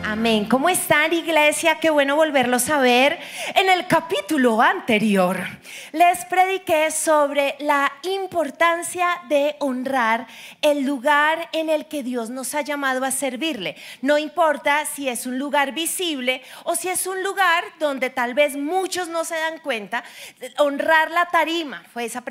Amén. ¿Cómo están, iglesia? Qué bueno volverlos a ver. En el capítulo anterior les prediqué sobre la importancia de honrar el lugar en el que Dios nos ha llamado a servirle. No importa si es un lugar visible o si es un lugar donde tal vez muchos no se dan cuenta. Honrar la tarima fue esa